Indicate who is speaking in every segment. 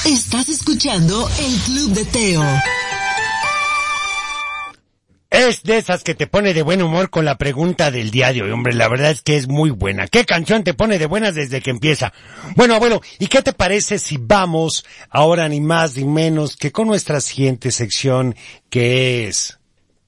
Speaker 1: Estás escuchando el Club de Teo.
Speaker 2: Es de esas que te pone de buen humor con la pregunta del día de hoy, hombre, la verdad es que es muy buena. ¿Qué canción te pone de buenas desde que empieza? Bueno, abuelo, ¿y qué te parece si vamos ahora ni más ni menos que con nuestra siguiente sección, que es...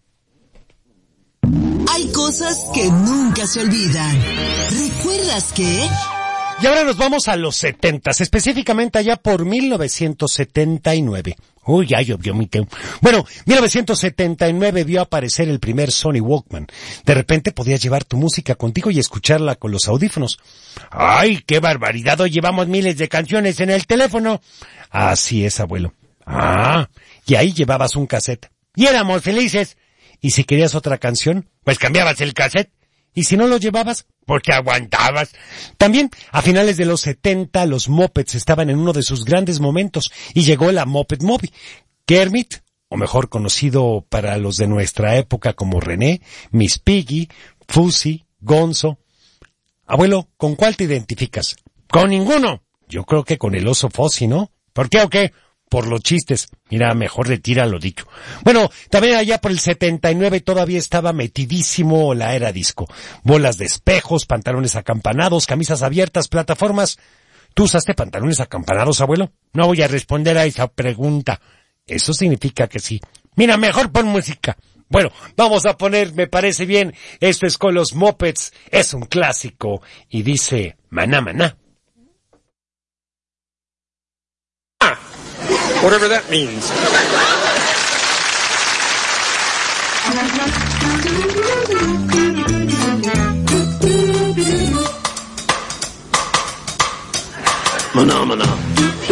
Speaker 1: Hay cosas que nunca se olvidan. ¿Recuerdas qué?
Speaker 2: Y ahora nos vamos a los 70s, específicamente allá por 1979. Uy, ya llovió mi Teo. Bueno, 1979 vio aparecer el primer Sony Walkman. De repente podías llevar tu música contigo y escucharla con los audífonos. ¡Ay, qué barbaridad! Hoy llevamos miles de canciones en el teléfono. Así es, abuelo. Ah, y ahí llevabas un cassette. Y éramos felices. Y si querías otra canción, pues cambiabas el cassette. Y si no lo llevabas, porque aguantabas. También, a finales de los 70, los mopeds estaban en uno de sus grandes momentos, y llegó la Moped Movie. Kermit, o mejor conocido para los de nuestra época como René, Miss Piggy, Fuzzy, Gonzo. Abuelo, ¿con cuál te identificas? ¡Con ninguno! Yo creo que con el oso Fuzzy, ¿no? ¿Por qué o qué? Por los chistes. Mira, mejor retira lo dicho. Bueno, también allá por el 79 todavía estaba metidísimo la era disco. Bolas de espejos, pantalones acampanados, camisas abiertas, plataformas. ¿Tú usaste pantalones acampanados, abuelo? No voy a responder a esa pregunta. Eso significa que sí. Mira, mejor pon música. Bueno, vamos a poner, me parece bien, esto es con los Mopeds. Es un clásico. Y dice, maná, maná.
Speaker 3: Whatever that means. Maná, maná.